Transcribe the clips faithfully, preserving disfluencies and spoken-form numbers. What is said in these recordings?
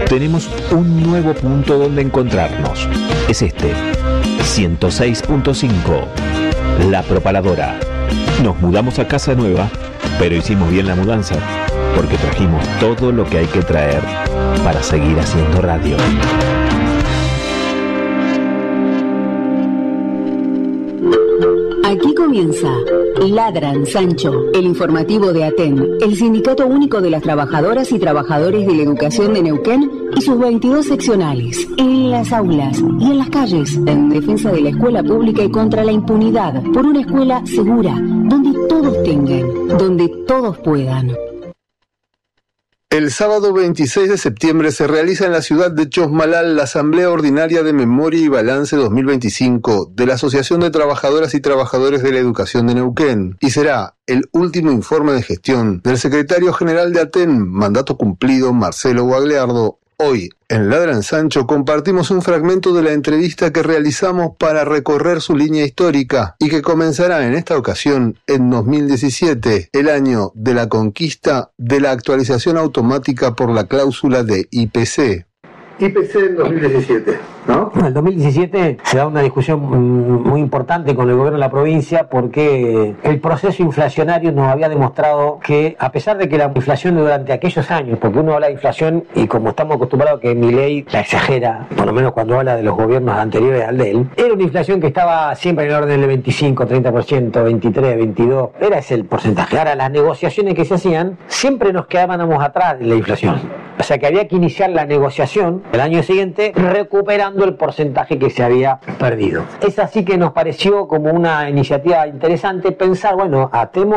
tenemos un nuevo punto donde encontrarnos. Es este, ciento seis punto cinco, La Propaladora. Nos mudamos a casa nueva, pero hicimos bien la mudanza, porque trajimos todo lo que hay que traer para seguir haciendo radio. Aquí comienza Ladran Sancho, el informativo de ATEN, el Sindicato Único de las Trabajadoras y Trabajadores de la Educación de Neuquén y sus veintidós seccionales, en las aulas y en las calles, en defensa de la escuela pública y contra la impunidad, por una escuela segura, donde todos tengan, donde todos puedan. El sábado veintiséis de septiembre se realiza en la ciudad de Chosmalal la Asamblea Ordinaria de Memoria y Balance dos mil veinticinco de la Asociación de Trabajadoras y Trabajadores de la Educación de Neuquén, y será el último informe de gestión del secretario general de ATEN, mandato cumplido, Marcelo Guagliardo. Hoy, en Ladran Sancho, compartimos un fragmento de la entrevista que realizamos para recorrer su línea histórica y que comenzará en esta ocasión en dos mil diecisiete, el año de la conquista de la actualización automática por la cláusula de I P C. I P C en dos mil diecisiete, ¿no? En el dos mil diecisiete se da una discusión muy importante con el gobierno de la provincia porque el proceso inflacionario nos había demostrado que, a pesar de que la inflación durante aquellos años, porque uno habla de inflación y como estamos acostumbrados a que Milei la exagera, por lo menos cuando habla de los gobiernos anteriores al de él, era una inflación que estaba siempre en el orden del veinticinco, treinta por ciento, veintitrés, veintidós, era ese el porcentaje. Ahora, las negociaciones que se hacían siempre nos quedábamos atrás de la inflación. O sea que había que iniciar la negociación el año siguiente recuperando el porcentaje que se había perdido. Es así que nos pareció como una iniciativa interesante pensar, bueno, atemos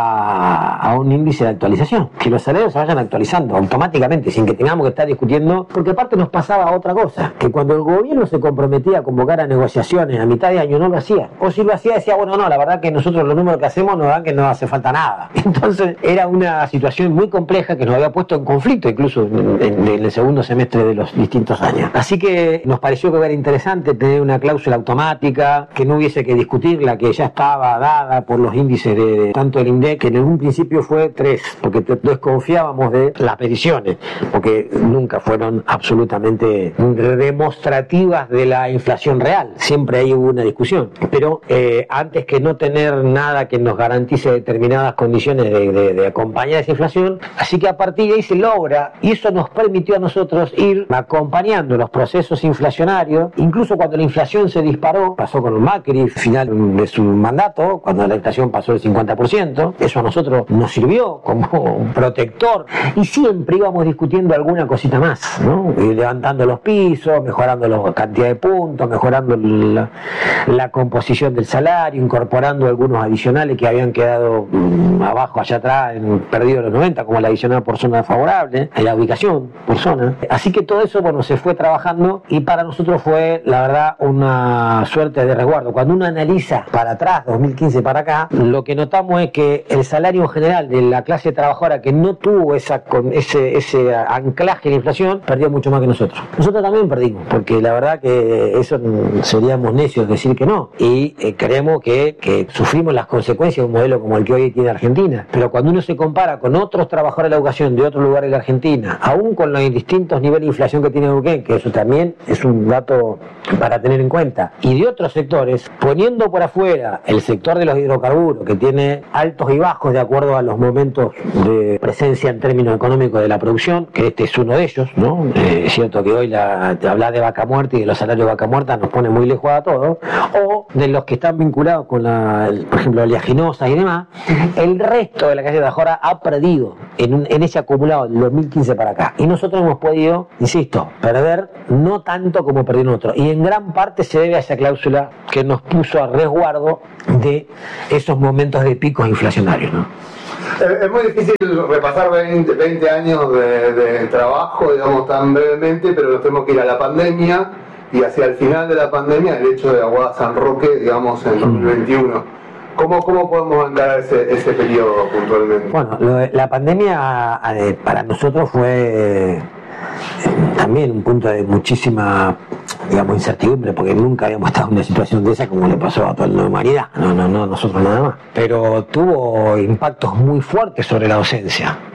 a, a un índice de actualización, que los salarios se vayan actualizando automáticamente sin que tengamos que estar discutiendo, porque aparte nos pasaba otra cosa, que cuando el gobierno se comprometía a convocar a negociaciones a mitad de año no lo hacía, o si lo hacía decía, bueno, no, la verdad que nosotros los números que hacemos nos dan que no hace falta nada. Entonces era una situación muy compleja que nos había puesto en conflicto incluso en, en el segundo semestre de los distintos años. Así que nos pareció que era interesante tener una cláusula automática, que no hubiese que discutirla, que ya estaba dada por los índices de, de tanto el INDEC, que en un principio fue tres, porque desconfiábamos de las peticiones, porque nunca fueron absolutamente demostrativas de la inflación real, siempre ahí hubo una discusión, pero eh, antes que no tener nada que nos garantice determinadas condiciones de, de, de acompañar esa inflación, así que a partir de ahí se logra, y eso nos permitió a nosotros ir acompañando los procesos inflacionarios, incluso cuando la inflación se disparó, pasó con el Macri, final de su mandato, cuando la inflación pasó del cincuenta por ciento, eso a nosotros nos sirvió como un protector, y siempre íbamos discutiendo alguna cosita más, ¿no? Y levantando los pisos, mejorando la cantidad de puntos, mejorando la, la composición del salario, incorporando algunos adicionales que habían quedado mmm, abajo, allá atrás, en, perdido los noventa, como la adicional por zona favorable, la ubicación por zona. Así que todo eso, bueno, se fue trabajando y para nosotros fue, la verdad, una suerte de resguardo. Cuando uno analiza para atrás, dos mil quince para acá, lo que notamos es que el salario en general de la clase trabajadora que no tuvo esa, con ese, ese anclaje en la inflación, perdió mucho más que nosotros. Nosotros también perdimos, porque la verdad que eso seríamos necios decir que no. Y eh, creemos que, que sufrimos las consecuencias de un modelo como el que hoy tiene Argentina. Pero cuando uno se compara con otros trabajadores de la educación de otros lugares de la Argentina, aún con los distintos niveles de inflación que tiene Neuquén, que eso también es un dato para tener en cuenta, y de otros sectores, poniendo por afuera el sector de los hidrocarburos, que tiene altos y bajos de acuerdo a los momentos de presencia en términos económicos de la producción, que este es uno de ellos, ¿no? Eh, es cierto que hoy la, hablar de vaca muerta y de los salarios de vaca muerta nos pone muy lejos a todos, o de los que están vinculados con, la, el, por ejemplo, oleaginosas y demás, el resto de la clase trabajadora ha perdido en, un, en ese acumulado del dos mil quince para acá. Y nosotros hemos podido, insisto, perder no tanto como perdieron otros. Y en gran parte se debe a esa cláusula que nos puso a resguardo de esos momentos de picos inflacionarios, ¿no? Es muy difícil repasar veinte, veinte años de, de trabajo, digamos, tan brevemente, pero nos tenemos que ir a la pandemia y hacia el final de la pandemia, el hecho de Aguada San Roque, digamos, en dos mil veintiuno. ¿Cómo, cómo podemos encarar ese, ese periodo puntualmente? Bueno, lo de, la pandemia eh, para nosotros fue eh, también un punto de muchísima, digamos, incertidumbre, porque nunca habíamos estado en una situación de esa como le pasó a toda la humanidad, no, no, no, nosotros nada más. Pero tuvo impactos muy fuertes sobre la docencia.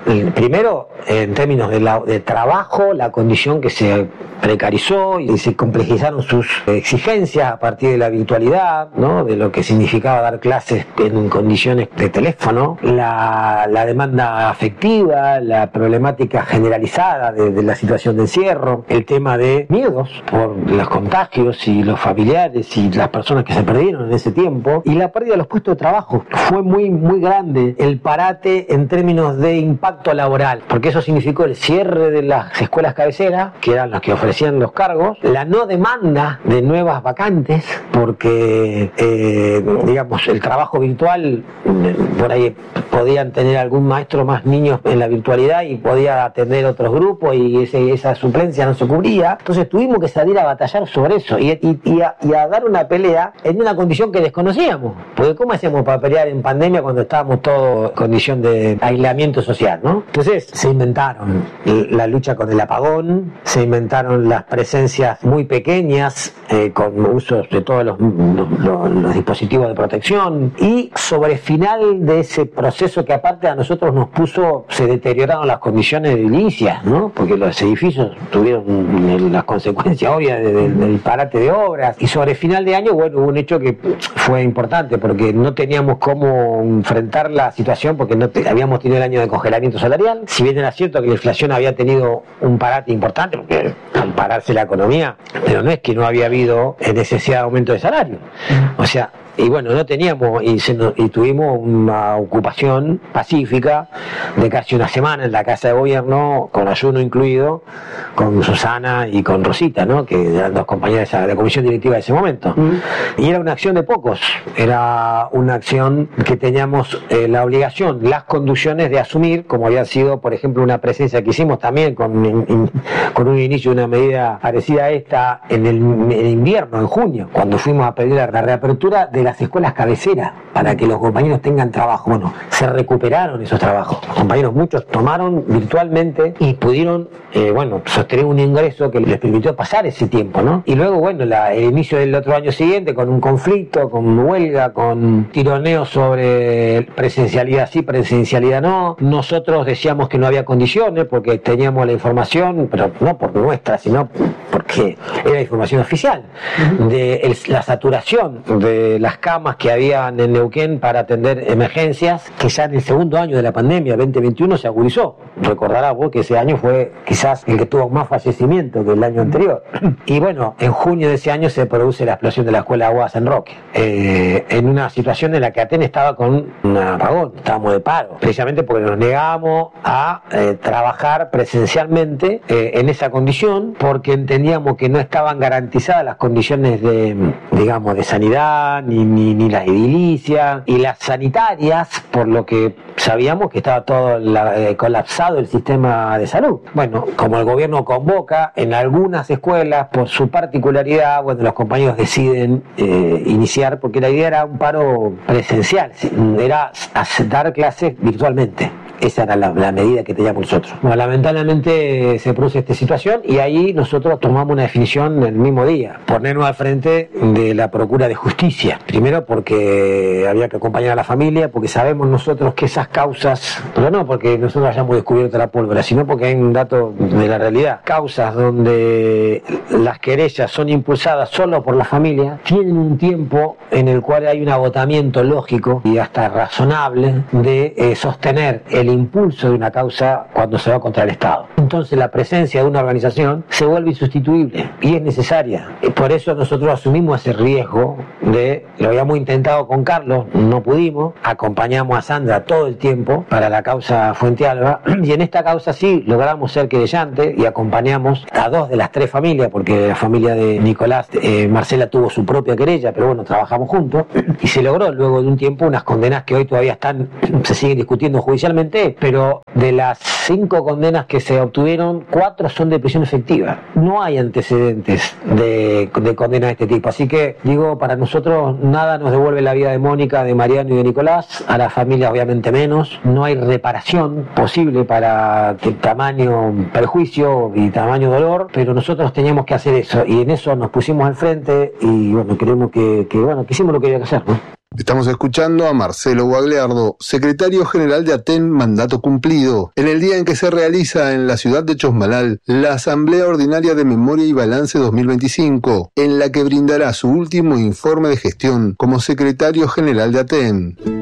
el, primero, en términos de, la, de trabajo, la condición que se precarizó y se complejizaron sus exigencias a partir de la virtualidad, ¿no? De lo que significaba dar clases en condiciones de teléfono, la, la demanda afectiva, la problemática generalizada de, de la situación de encierro, el tema de miedos por los contagios y los familiares y las personas que se perdieron en ese tiempo, y la pérdida de los puestos de trabajo. Fue muy, muy grande el parate en términos de impacto laboral, porque eso significó el cierre de las escuelas cabeceras, que eran las que ofrecían los cargos, la no demanda de nuevas vacantes, porque eh, digamos, el trabajo virtual, por ahí podían tener algún maestro más niños en la virtualidad y podía atender otros grupos y ese, esa suplencia no se cubría. Entonces tuvimos que salir a batallar sobre eso y, y, y, a, y a dar una pelea en una condición que desconocíamos, porque ¿cómo hacíamos para pelear en pandemia cuando estábamos todos en condición de aislamiento social, ¿no? Entonces se inventaron la lucha con el apagón, se inventaron las presencias muy pequeñas eh, con usos de todos los, los, los, los dispositivos de protección, y sobre el final de ese proceso, que aparte a nosotros nos puso, se deterioraron las condiciones edilicias, ¿no? Porque los edificios tuvieron las consecuencias obvias de, de, del parate de obras, y sobre el final de año, bueno, hubo un hecho que fue importante porque no teníamos cómo enfrentar la situación, porque no te, habíamos tenido el año de congelamiento salarial. Si bien era cierto que la inflación había tenido un parate importante, porque al pararse la economía, pero no es que no había habido necesidad de aumento de salario. O sea, y bueno, no teníamos, y, se nos, y tuvimos una ocupación pacífica de casi una semana en la Casa de Gobierno, con ayuno incluido, con Susana y con Rosita, ¿no? Que eran dos compañeras de la comisión directiva de ese momento. Mm. Y era una acción de pocos, era una acción que teníamos eh, la obligación, las conducciones de asumir, como había sido, por ejemplo, una presencia que hicimos también con, in, in, con un inicio de una medida parecida a esta en el, en el invierno, en junio, cuando fuimos a pedir la, la reapertura de las escuelas cabeceras para que los compañeros tengan trabajo. Bueno, se recuperaron esos trabajos. Los compañeros, muchos tomaron virtualmente y pudieron, eh, bueno, sostener un ingreso que les permitió pasar ese tiempo, ¿no? Y luego, bueno, la, el inicio del otro año siguiente, con un conflicto, con huelga, con tironeo sobre presencialidad sí, presencialidad no. Nosotros decíamos que no había condiciones porque teníamos la información, pero no por nuestra, sino porque era información oficial, de el, la saturación de las camas que habían en Neuquén para atender emergencias, que ya en el segundo año de la pandemia, veinte veintiuno, se agudizó. Recordarás vos que ese año fue quizás el que tuvo más fallecimientos que el año anterior. Y bueno, en junio de ese año se produce la explosión de la escuela Aguas en Roque, eh, en una situación en la que Aten estaba con un apagón, estábamos de paro, precisamente porque nos negábamos a eh, trabajar presencialmente eh, en esa condición, porque entendíamos que no estaban garantizadas las condiciones de, digamos, de sanidad, ni, ni, ni las edilicias, y las sanitarias, por lo que sabíamos que estaba todo la, eh, colapsado el sistema de salud. Bueno, como el gobierno convoca en algunas escuelas, por su particularidad, bueno, los compañeros deciden eh, iniciar, porque la idea era un paro presencial, era dar clases virtualmente. Esa era la, la medida que teníamos nosotros. Bueno, lamentablemente se produce esta situación y ahí nosotros tomamos una definición el mismo día, ponernos al frente de la procura de justicia. Primero porque había que acompañar a la familia, porque sabemos nosotros que esas causas, pero no porque nosotros hayamos descubierto la pólvora, sino porque hay un dato de la realidad. Causas donde las querellas son impulsadas solo por la familia, tienen un tiempo en el cual hay un agotamiento lógico y hasta razonable de eh, sostener el impulso de una causa cuando se va contra el Estado. Entonces la presencia de una organización se vuelve insustituible y es necesaria. Y por eso nosotros asumimos ese riesgo de, lo habíamos intentado con Carlos, no pudimos, acompañamos a Sandra todo el tiempo para la causa Fuente Alba, y en esta causa sí logramos ser querellantes y acompañamos a dos de las tres familias, porque la familia de Nicolás, eh, Marcela tuvo su propia querella, pero bueno, trabajamos juntos, y se logró luego de un tiempo unas condenas que hoy todavía están, se siguen discutiendo judicialmente, pero de las cinco condenas que se obtuvieron, cuatro son de prisión efectiva. No hay antecedentes de, de condenas de este tipo. Así que, digo, para nosotros nada nos devuelve la vida de Mónica, de Mariano y de Nicolás, a la familia obviamente menos. No hay reparación posible para tamaño perjuicio y tamaño dolor, pero nosotros teníamos que hacer eso y en eso nos pusimos al frente y bueno, creemos que, que bueno, que hicimos lo que había que hacer, ¿no? Estamos escuchando a Marcelo Guagliardo, secretario general de ATEN, mandato cumplido, en el día en que se realiza en la ciudad de Chosmalal la Asamblea Ordinaria de Memoria y Balance dos mil veinticinco, en la que brindará su último informe de gestión como secretario general de ATEN.